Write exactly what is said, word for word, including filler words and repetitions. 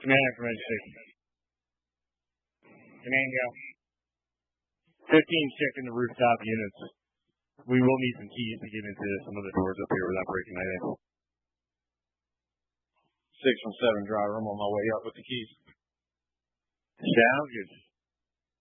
Command information. Command go. fifteen checking the rooftop units. We will need some keys to get into some of the doors up here without breaking anything. Six one seven driver. I'm on my way up with the keys. Sounds good.